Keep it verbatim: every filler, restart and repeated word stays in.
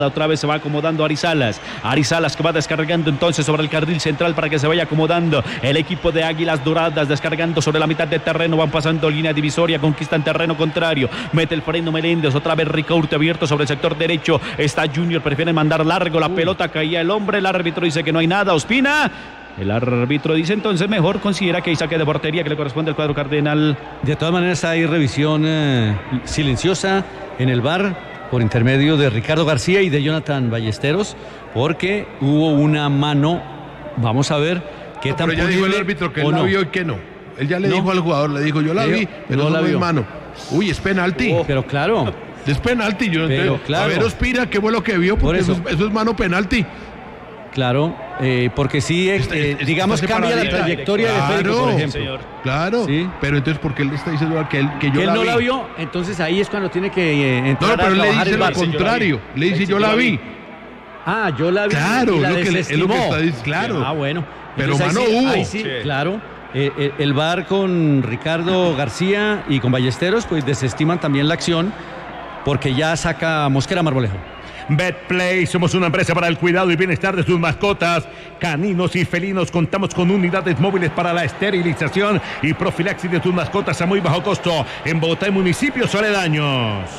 Otra vez se va acomodando Arizalas. Arizalas que va descargando entonces sobre el carril central para que se vaya acomodando el equipo de Águilas Doradas, descargando sobre la mitad de terreno, van pasando línea divisoria, conquistan terreno contrario, mete el freno Meléndez, otra vez Ricaurte abierto sobre el sector derecho, está Junior, prefiere mandar largo, la pelota caía el hombre, el árbitro dice que no hay nada, Ospina. El árbitro dice entonces mejor considera que hay saque de portería que le corresponde al cuadro cardenal. De todas maneras hay revisión eh, silenciosa en el V A R por intermedio de Ricardo García y de Jonathan Ballesteros, porque hubo una mano, vamos a ver qué no, tan pero ya dijo el árbitro que él la vio y que no. Él ya le no. dijo al jugador, le dijo yo la vi, pero no la vi mano. Uy, es penalti. Oh, pero claro. Es penalti, yo no pero, entiendo. claro. A ver, Ospina, ¿qué fue lo que vio? Porque eso. Eso, es, eso es mano penalti. Claro, eh, porque sí, eh, está, está, digamos, está cambia la trayectoria claro, de Félix, por ejemplo. Señor. Claro, ¿sí? Pero entonces, ¿por qué él le está diciendo que él, que yo que él la no vi? la vio, entonces ahí es cuando tiene que eh, entrar. No, pero a él le dice lo el contrario, le dice yo la vi. Ah, yo la vi. Claro, y la lo que es lo que está diciendo, claro. Ah, bueno. Pero entonces, mano ahí sí, hubo. Ahí sí, sí. Claro. Eh, eh, el V A R con Ricardo García y con Ballesteros, pues desestiman también la acción porque ya saca Mosquera Marmolejo. Betplay, somos una empresa para el cuidado y bienestar de sus mascotas, caninos y felinos. Contamos con unidades móviles para la esterilización y profilaxis de sus mascotas a muy bajo costo en Bogotá y municipios aledaños.